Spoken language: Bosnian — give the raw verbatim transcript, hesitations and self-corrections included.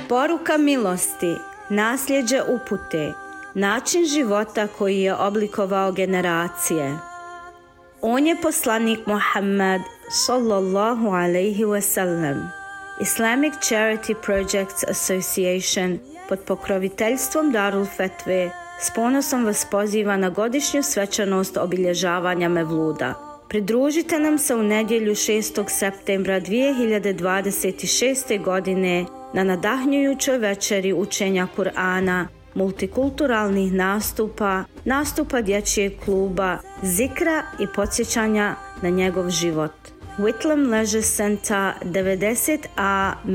Poruka milosti, nasljeđe upute, način života koji je oblikovao generacije. On je poslanik Muhammed sallallahu alaihi wasallam. Islamic Charity Projects Association pod pokroviteljstvom Darul Fetve s ponosom vas poziva na godišnju svečanost obilježavanja Mevluda. Pridružite nam se u nedjelju šestog septembra dvije hiljade dvadeset šeste. godine na nadahnjujućoj večeri učenja Kur'ana, multikulturalnih nastupa, nastupa dječjeg kluba, zikra i podsjećanja na njegov život. Whitlam Leisure Center devedeset A